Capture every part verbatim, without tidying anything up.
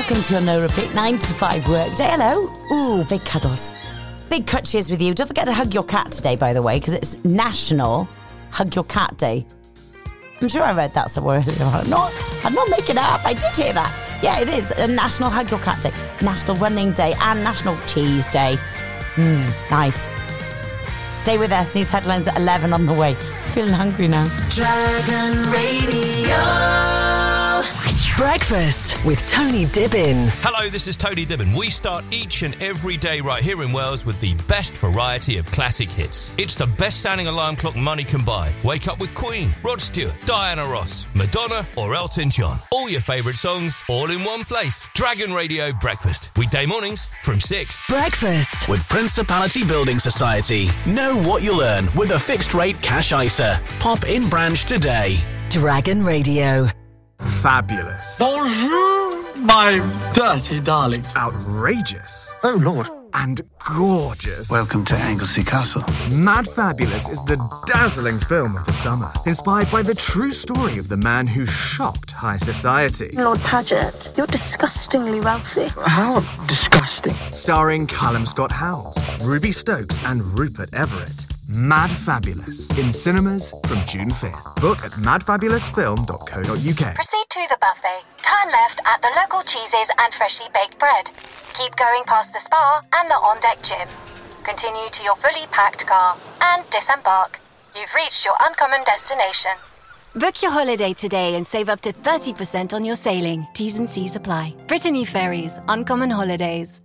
welcome to your No Repeat nine to five workday. Hello. Ooh, big cuddles. Big crutches with you. Don't forget to hug your cat today, by the way, because it's National Hug Your Cat Day. I'm sure I read that somewhere. I'm not, I'm not making it up. I did hear that. Yeah, it is a National Hug Your Cat Day, National Running Day, and National Cheese Day. Mmm, nice. Stay with us. News headlines at eleven on the way. Feeling hungry now. Dragon Radio. Breakfast with Tony Dibbin. Hello, this is Tony Dibbin. We start each and every day right here in Wales with the best variety of classic hits. It's the best-sounding alarm clock money can buy. Wake up with Queen, Rod Stewart, Diana Ross, Madonna or Elton John. All your favourite songs, all in one place. Dragon Radio Breakfast. Weekday mornings from six. Breakfast with Principality Building Society. Know what you'll earn with a fixed-rate cash I S A. Pop in branch today. Dragon Radio. Fabulous. Bonjour, my dirty darlings. Outrageous. Oh, Lord. And gorgeous. Welcome to Anglesey Castle. Mad Fabulous is the dazzling film of the summer, inspired by the true story of the man who shocked high society. Lord Paget, you're disgustingly wealthy. How disgusting. Starring Callum Scott Howes, Ruby Stokes and Rupert Everett. Mad Fabulous, in cinemas from June fifth. Book at mad fabulous film dot co dot uk. Proceed to the buffet. Turn left at the local cheeses and freshly baked bread. Keep going past the spa and the on-deck gym. Continue to your fully packed car and disembark. You've reached your uncommon destination. Book your holiday today and save up to thirty percent on your sailing. T's and C's apply. Brittany Ferries, Uncommon Holidays.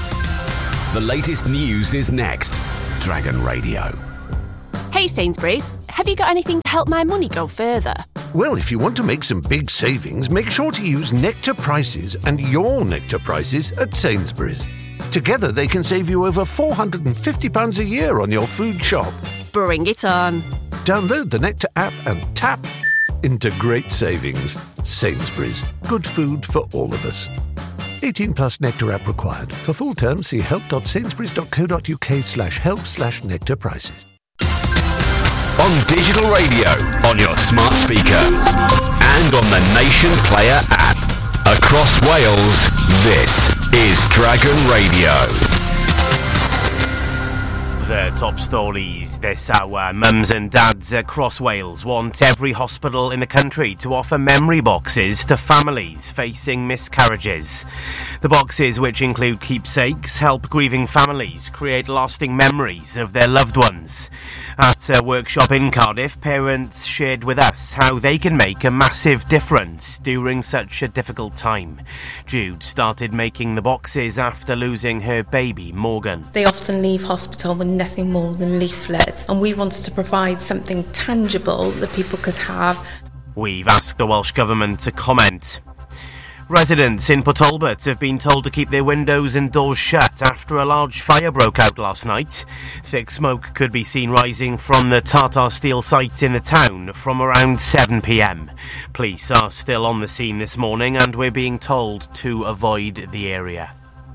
The latest news is next. Dragon Radio. Hey Sainsbury's, have you got anything to help my money go further? Well, if you want to make some big savings, make sure to use Nectar Prices and your Nectar Prices at Sainsbury's. Together they can save you over four hundred fifty pounds a year on your food shop. Bring it on. Download the Nectar app and tap into great savings. Sainsbury's, good food for all of us. eighteen plus Nectar app required. For full terms, see help dot sainsbury's dot co dot uk slash help slash Nectar Prices. On digital radio, on your smart speakers, and on the Nation Player app. Across Wales, this is Dragon Radio. The top stories this hour. Mums and dads across Wales want every hospital in the country to offer memory boxes to families facing miscarriages. The boxes, which include keepsakes, help grieving families create lasting memories of their loved ones. At a workshop in Cardiff, parents shared with us how they can make a massive difference during such a difficult time. Jude started making the boxes after losing her baby, Morgan. They often leave hospital with nothing more than leaflets, and we wanted to provide something tangible that people could have. We've asked the Welsh Government to comment. Residents in Port Talbot have been told to keep their windows and doors shut after a large fire broke out last night. Thick smoke could be seen rising from the Tata Steel site in the town from around seven p.m. Police are still on the scene this morning and we're being told to avoid the area.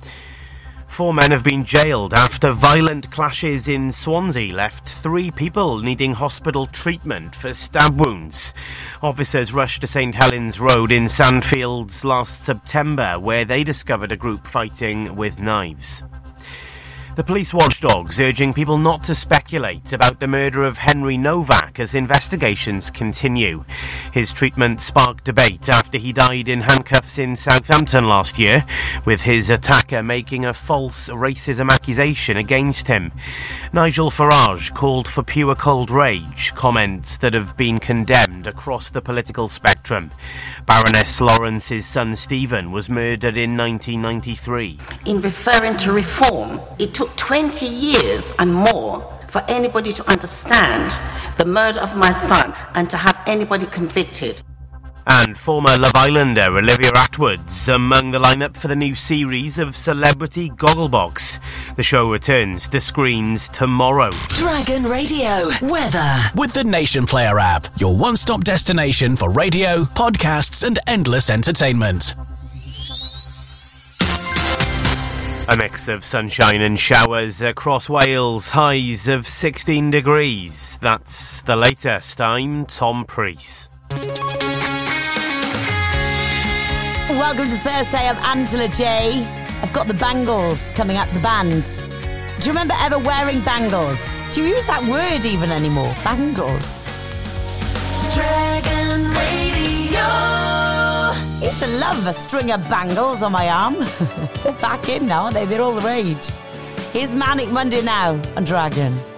Four men have been jailed after violent clashes in Swansea left three people needing hospital treatment for stab wounds. Officers rushed to St Helens Road in Sandfields last September, where they discovered a group fighting with knives. The police watchdogs urging people not to speculate about the murder of Henry Novak as investigations continue. His treatment sparked debate after he died in handcuffs in Southampton last year, with his attacker making a false racism accusation against him. Nigel Farage called for pure cold rage, comments that have been condemned across the political spectrum. Baroness Lawrence's son Stephen was murdered in nineteen ninety-three. In referring to reform, it took twenty years and more for anybody to understand the murder of my son and to have anybody convicted. And former Love Islander Olivia Attwood's among the lineup for the new series of Celebrity Gogglebox. The show returns to screens tomorrow. Dragon Radio weather with the Nation Player app, your one-stop destination for radio, podcasts and endless entertainment. A mix of sunshine and showers across Wales, highs of sixteen degrees. That's the latest. I'm Tom Preece. welcome to Thursday. I'm Angela J. I've got the bangles coming up, the band. Do you remember ever wearing bangles? Do you use that word even anymore? Bangles. Dragon Radio. I used to love a string of bangles on my arm. They're back in now, aren't they? They're all the rage. Here's Manic Monday now on Dragon.